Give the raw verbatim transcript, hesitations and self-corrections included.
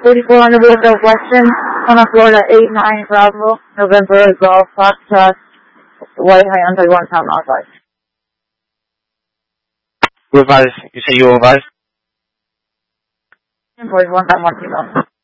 forty-four hundred Bloomfield Western, Honda Florida eight nine Bravo, November Golf Foxtrot, White Hyundai one time outside. Revise. You say you revise? Invoice one time one two.